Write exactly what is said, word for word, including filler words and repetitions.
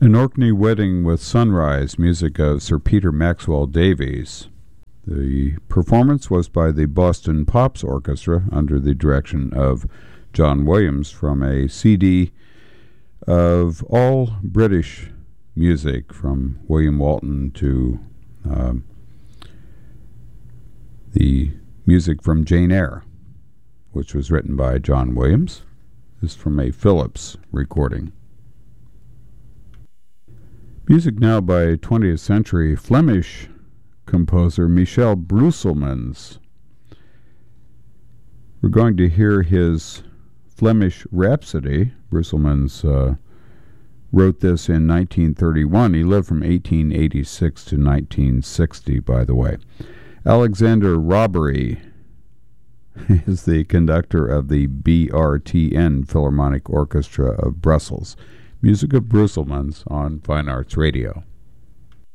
An Orkney Wedding with Sunrise, music of Sir Peter Maxwell Davies. The performance was by the Boston Pops Orchestra under the direction of John Williams from a C D of all British music from William Walton to um, the music from Jane Eyre, which was written by John Williams. This is from a Phillips recording. Music now by twentieth century Flemish composer Michel Brusselmans. We're going to hear his Flemish Rhapsody. Brusselmans uh, wrote this in nineteen thirty-one. He lived from eighteen eighty-six to nineteen sixty, by the way. Alexander Robbery is the conductor of the B R T N Philharmonic Orchestra of Brussels. Music of Brusselmans on Fine Arts Radio.